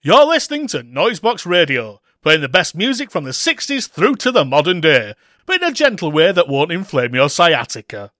You're listening to Noisebox Radio, playing the best music from the 60s through to the modern day, but in a gentle way that won't inflame your sciatica.